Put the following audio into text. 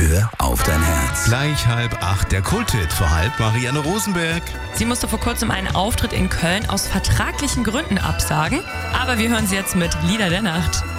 Hör auf dein Herz. Gleich 7:30 der Kulthit für Marianne Rosenberg. Sie musste vor kurzem einen Auftritt in Köln aus vertraglichen Gründen absagen. Aber wir hören sie jetzt mit Lieder der Nacht.